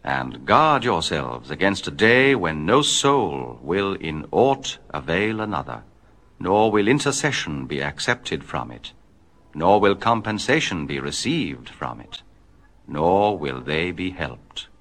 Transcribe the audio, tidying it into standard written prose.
And guard yourselves against a day when no soul will in aught avail another, nor will intercession be accepted from it, nor will compensation be received from it, nor will they be helped.